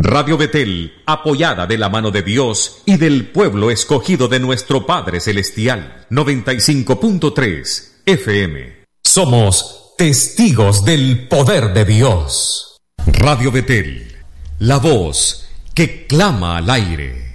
Radio Betel, apoyada de la mano de Dios y del pueblo escogido de nuestro Padre Celestial. 95.3 FM. Somos testigos del poder de Dios. Radio Betel, la voz que clama al aire.